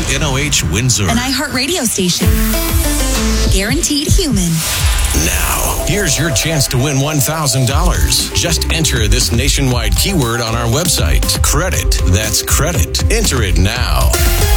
KNOH Windsor. An iHeartRadio station. Guaranteed human. Now, here's your chance to win $1,000. Just enter this nationwide keyword on our website. Credit. That's credit. Enter it now.